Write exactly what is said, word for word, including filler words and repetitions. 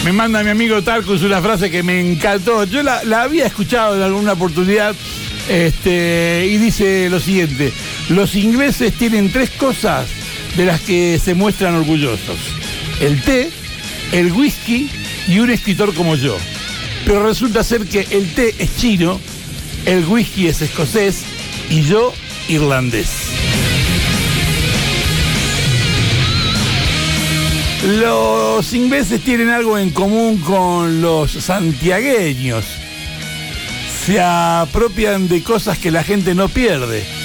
Me manda mi amigo Tarkus una frase que me encantó. Yo la, la había escuchado en alguna oportunidad. Este, y dice lo siguiente: los ingleses tienen tres cosas de las que se muestran orgullosos: el té, el whisky y un escritor como yo. Pero resulta ser que el té es chino, el whisky es escocés y yo irlandés. Los ingleses tienen algo en común con los santiagueños. Se apropian de cosas que la gente no pierde.